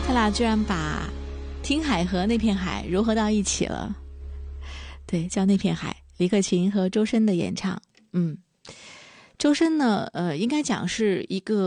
他俩居然把听海和那片海糅合到一起了。对，叫那片海，李克勤和周深的演唱。周深呢，应该讲是一个